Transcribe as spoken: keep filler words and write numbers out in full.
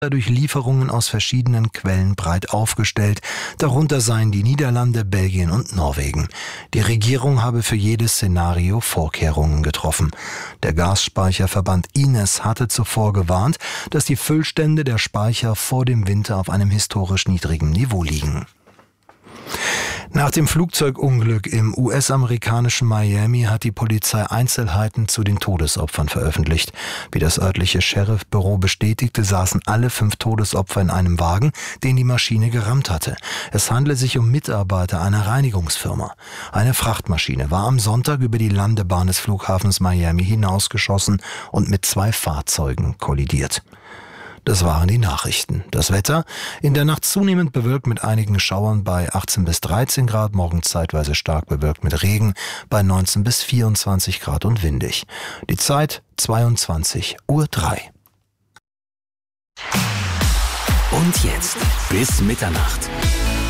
durch Lieferungen aus verschiedenen Quellen breit aufgestellt. Darunter seien die Niederlande, Belgien und Norwegen. Die Regierung habe für jedes Szenario Vorkehrungen getroffen. Der Gasspeicherverband I N E S hatte zuvor gewarnt, dass die Füllstände der Speicher vor dem Winter auf einem historisch niedrigen Niveau liegen. Nach dem Flugzeugunglück im U S-amerikanischen Miami hat die Polizei Einzelheiten zu den Todesopfern veröffentlicht. Wie das örtliche Sheriffbüro bestätigte, saßen alle fünf Todesopfer in einem Wagen, den die Maschine gerammt hatte. Es handle sich um Mitarbeiter einer Reinigungsfirma. Eine Frachtmaschine war am Sonntag über die Landebahn des Flughafens Miami hinausgeschossen und mit zwei Fahrzeugen kollidiert. Das waren die Nachrichten. Das Wetter: in der Nacht zunehmend bewölkt mit einigen Schauern bei achtzehn bis dreizehn Grad, morgen zeitweise stark bewölkt mit Regen bei neunzehn bis vierundzwanzig Grad und windig. Die Zeit zweiundzwanzig Uhr drei. Und jetzt bis Mitternacht.